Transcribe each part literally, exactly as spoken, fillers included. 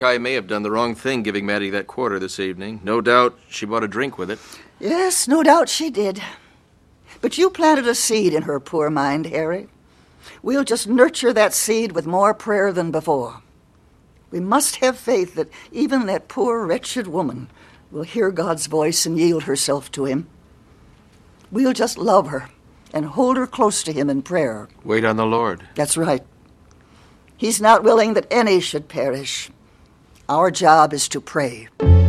I may have done the wrong thing giving Maddie that quarter this evening. No doubt she bought a drink with it. Yes, no doubt she did. But you planted a seed in her poor mind, Harry. We'll just nurture that seed with more prayer than before. We must have faith that even that poor, wretched woman will hear God's voice and yield herself to him. We'll just love her and hold her close to him in prayer. Wait on the Lord. That's right. He's not willing that any should perish. Our job is to pray.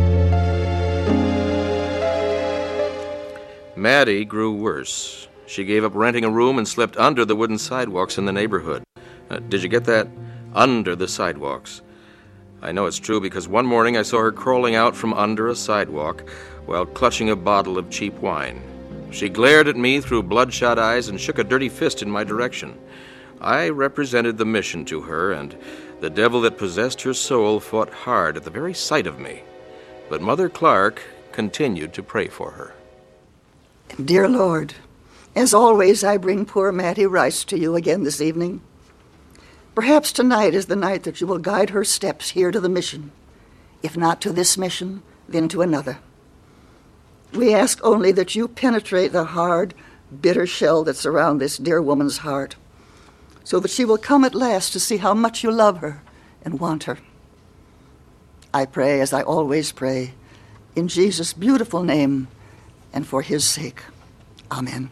Maddie grew worse. She gave up renting a room and slept under the wooden sidewalks in the neighborhood. Uh, did you get that? Under the sidewalks. I know it's true because one morning I saw her crawling out from under a sidewalk while clutching a bottle of cheap wine. She glared at me through bloodshot eyes and shook a dirty fist in my direction. I represented the mission to her, and the devil that possessed her soul fought hard at the very sight of me. But Mother Clark continued to pray for her. Dear Lord, as always, I bring poor Mattie Rice to you again this evening. Perhaps tonight is the night that you will guide her steps here to the mission. If not to this mission, then to another. We ask only that you penetrate the hard, bitter shell that surrounds this dear woman's heart, so that she will come at last to see how much you love her and want her. I pray, as I always pray, in Jesus' beautiful name and for his sake. Amen.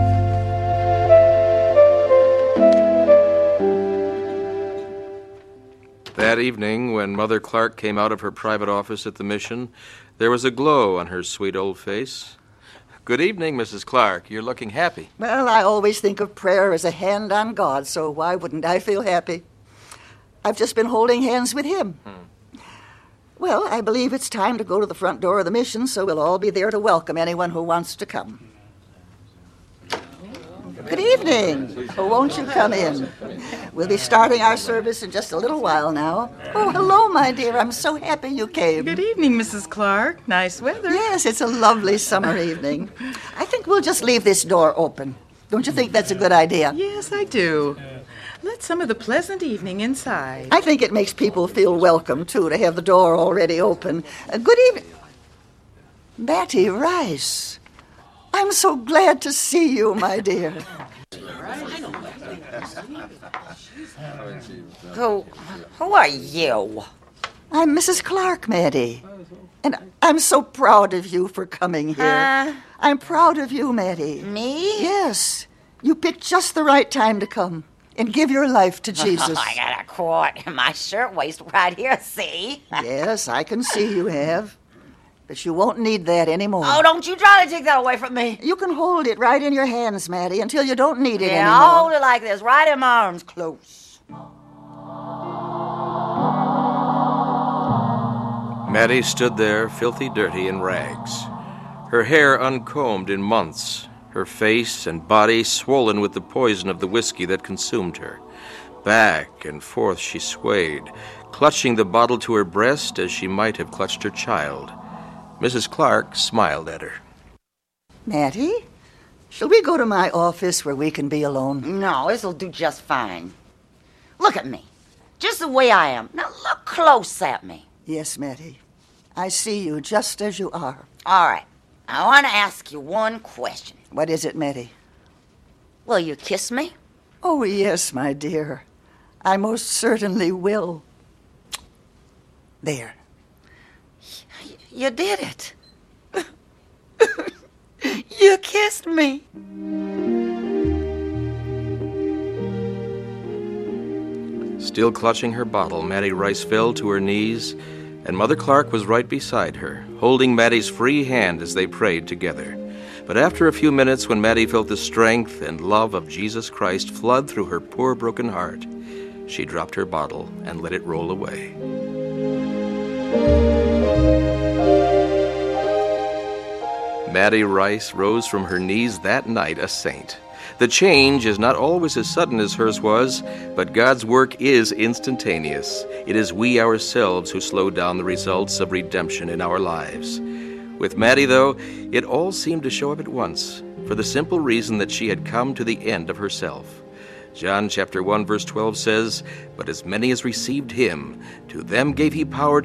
That evening, when Mother Clark came out of her private office at the mission, there was a glow on her sweet old face. Good evening, Missus Clark. You're looking happy. Well, I always think of prayer as a hand on God, so why wouldn't I feel happy? I've just been holding hands with him. Hmm. Well, I believe it's time to go to the front door of the mission, so we'll all be there to welcome anyone who wants to come. Good evening. Oh, won't you come in? We'll be starting our service in just a little while now. Oh, hello, my dear. I'm so happy you came. Good evening, Missus Clark. Nice weather. Yes, it's a lovely summer evening. I think we'll just leave this door open. Don't you think that's a good idea? Yes, I do. Let some of the pleasant evening inside. I think it makes people feel welcome, too, to have the door already open. Uh, good evening. Mattie Rice. I'm so glad to see you, my dear. Who, who are you? I'm Missus Clark, Maddie. And I'm so proud of you for coming here. Uh, I'm proud of you, Maddie. Me? Yes. You picked just the right time to come and give your life to Jesus. I got a cord in my shirtwaist right here, see? Yes, I can see you have. But you won't need that anymore. Oh, don't you try to take that away from me. You can hold it right in your hands, Maddie, until you don't need it yeah, anymore. I'll hold it like this, right in my arms, close. Maddie stood there, filthy dirty in rags. Her hair uncombed in months, her face and body swollen with the poison of the whiskey that consumed her. Back and forth she swayed, clutching the bottle to her breast as she might have clutched her child. Missus Clark smiled at her. Mattie, shall we go to my office where we can be alone? No, this'll do just fine. Look at me, just the way I am. Now look close at me. Yes, Mattie. I see you just as you are. All right, I want to ask you one question. What is it, Mattie? Will you kiss me? Oh, yes, my dear. I most certainly will. There. You did it. You kissed me. Still clutching her bottle, Maddie Rice fell to her knees, and Mother Clark was right beside her, holding Maddie's free hand as they prayed together. But after a few minutes, when Maddie felt the strength and love of Jesus Christ flood through her poor broken heart, she dropped her bottle and let it roll away. Maddie Rice rose from her knees that night a saint. The change is not always as sudden as hers was, but God's work is instantaneous. It is we ourselves who slow down the results of redemption in our lives. With Maddie, though, it all seemed to show up at once, for the simple reason that she had come to the end of herself. John chapter one, verse twelve says, "But as many as received him, to them gave he power